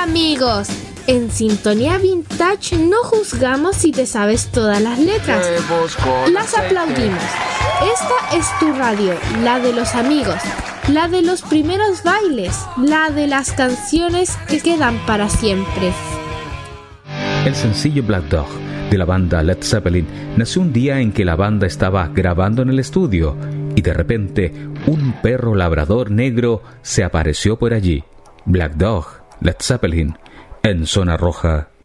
amigos, en Sintonía Vintage no juzgamos si te sabes todas las letras, las aplaudimos. Esta es tu radio, la de los amigos, la de los primeros bailes, la de las canciones que quedan para siempre. El sencillo Black Dog de la banda Led Zeppelin nació un día en que la banda estaba grabando en el estudio y de repente un perro labrador negro se apareció por allí. Black Dog, Led Zeppelin, en Zona Roja.